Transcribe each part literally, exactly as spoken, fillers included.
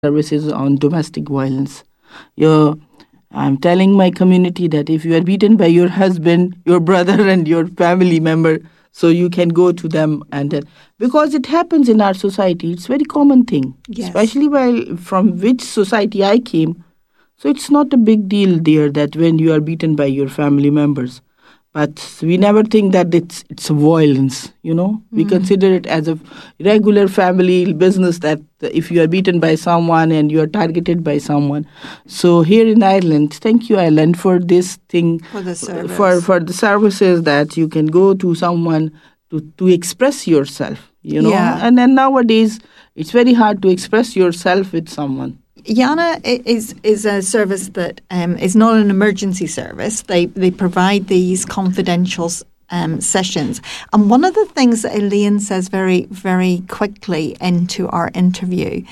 services on domestic violence. You're, I'm telling my community that if you are beaten by your husband, your brother, and your family member, so you can go to them and uh, because it happens in our society, it's a very common thing, Yes. especially while from which society I came. So it's not a big deal there that when you are beaten by your family members. But we never think that it's it's violence, you know. We consider it as a regular family business that if you are beaten by someone and you are targeted by someone. So here in Ireland, thank you Ireland for this thing, For the service. for for the services that you can go to someone to, to express yourself, you know. Yeah. And then nowadays, it's very hard to express yourself with someone. Yana i- is is a service that um, is not an emergency service. They they provide these confidential um, sessions, and one of the things that Elaine says very very quickly into our interview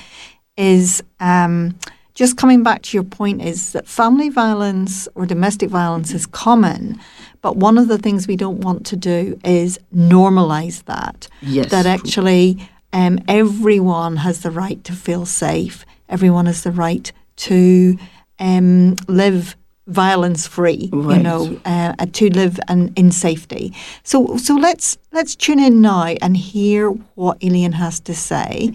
is um, just coming back to your point is that family violence or domestic violence is common, but one of the things we don't want to do is normalize that. Yes, That true. actually um, everyone has the right to feel safe. Everyone has the right to um, live violence-free, you Right. know, uh, uh, to live an, in safety. So, so let's let's tune in now and hear what Elaine has to say,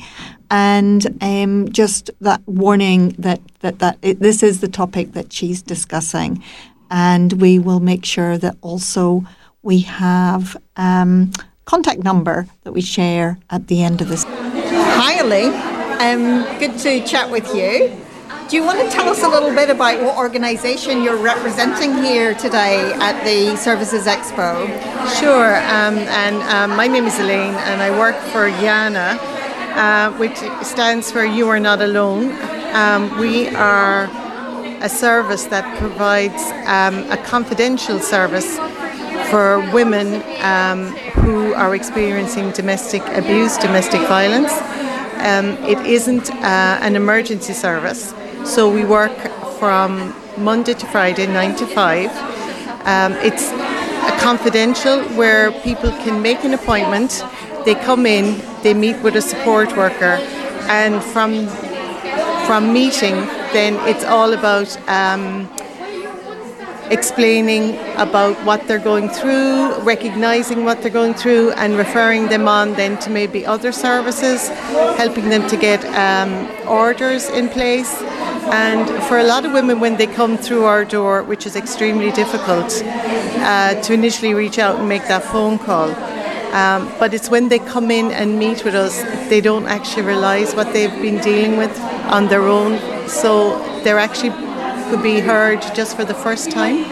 and um, just that warning that that that it, this is the topic that she's discussing, and we will make sure that also we have um, contact number that we share at the end of this. Hi, Elaine. Um, good to chat with you. Do you want to tell us a little bit about what organisation you're representing here today at the Services Expo? Sure, um, and um, my name is Elaine and I work for Yana, uh, which stands for You Are Not Alone. Um, we are a service that provides um, a confidential service for women um, who are experiencing domestic abuse, domestic violence. Um, it isn't uh, an emergency service, so we work from Monday to Friday, nine to five. Um, it's a confidential where people can make an appointment, they come in, they meet with a support worker, and from from meeting, then it's all about um, explaining about what they're going through, recognising what they're going through, and referring them on then to maybe other services, helping them to get um, orders in place. And for a lot of women, when they come through our door, which is extremely difficult, uh, to initially reach out and make that phone call. Um, but it's when they come in and meet with us, they don't actually realise what they've been dealing with on their own. So they're actually could be heard just for the first time.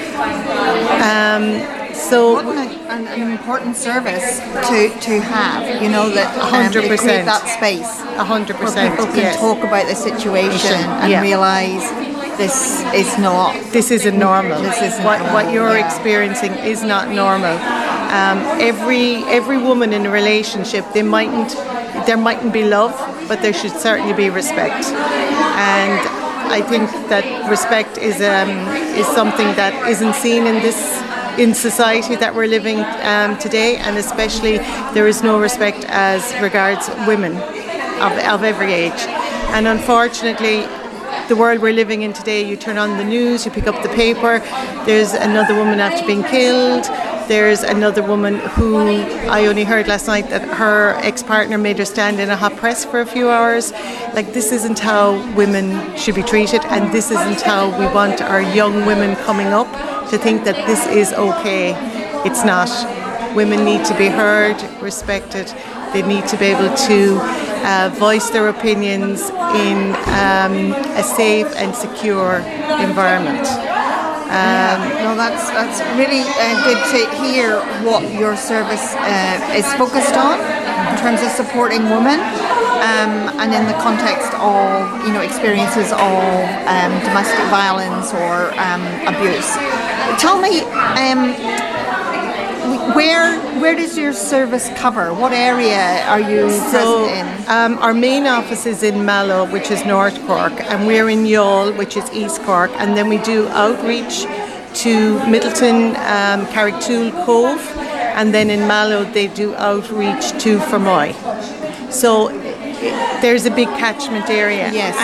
Um, so What an, an, an important service to, to have, you know, that um, one hundred to create percent. that space A hundred where percent, people can yes. talk about the situation and Yeah. realise this is not. This isn't normal. This isn't what, what normal, you're yeah. experiencing is not normal. Um, every every woman in a relationship, they mightn't there mightn't be love, but there should certainly be respect. And I think that respect is um, is something that isn't seen in this in society that we're living um, today, and especially there is no respect as regards women of, of every age. And unfortunately, the world we're living in today, you turn on the news, you pick up the paper, there's another woman after being killed. There's another woman who I only heard last night that her ex-partner made her stand in a hot press for a few hours. Like, this isn't how women should be treated, and this isn't how we want our young women coming up to think that this is okay. It's not. Women need to be heard, respected. They need to be able to uh, voice their opinions in um, a safe and secure environment. Um, no, that's that's really uh, good to hear what your service uh, is focused on in terms of supporting women, um, and in the context of you know experiences of um, domestic violence or um, abuse. Tell me, um, where where does your service cover? What area are you So, present in? um, our main office is in Mallow, which is North Cork, and we're in Youghal, which is East Cork, and then we do outreach to Middleton, um, Carricktool, Cove, and then in Mallow they do outreach to Fermoy. So there's a big catchment area. Yes.